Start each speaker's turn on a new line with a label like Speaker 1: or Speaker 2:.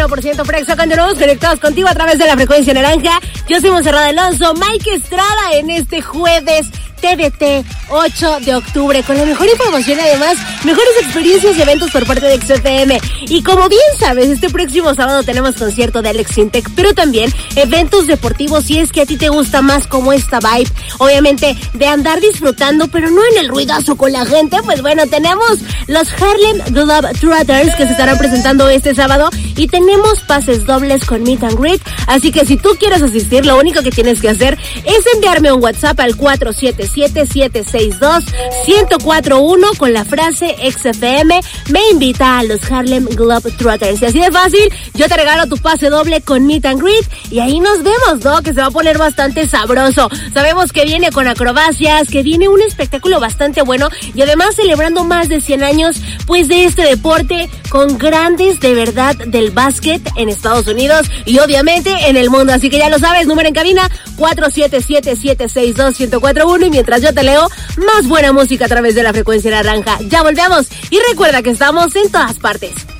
Speaker 1: 99.1 Frexa. Continuamos conectados contigo a través de la frecuencia naranja. Yo soy Monserrat Alonso, Mike Estrada en este jueves TDT 8 de octubre con la mejor información y además mejores experiencias y eventos por parte de XFM. Y como bien sabes, este próximo sábado tenemos concierto de Alex Sintek, pero también eventos deportivos, si es que a ti te gusta más como esta vibe, obviamente de andar disfrutando, pero no en el ruidazo con la gente. Pues bueno, tenemos los Harlem Globetrotters que se estarán presentando este sábado y tenemos pases dobles con Meet and Greet, así que si tú quieres asistir, lo único que tienes que hacer es enviarme un WhatsApp al 477-762-1041 con la frase XFM me invita a los Harlem Globetrotters. Y así de fácil, yo te regalo tu pase doble con Meet and Greet y ahí nos vemos, ¿no? Que se va a poner bastante sabroso. Sabemos que viene con acrobacias, que viene un espectáculo bastante bueno y además celebrando más de 100 años pues de este deporte con grandes de verdad del básquet en Estados Unidos y obviamente en el mundo. Así que ya lo sabes, número en cabina 477-762-1041 y mientras yo te leo más buena música a través de la frecuencia naranja. Ya volvemos y recuerda que estamos en todas partes.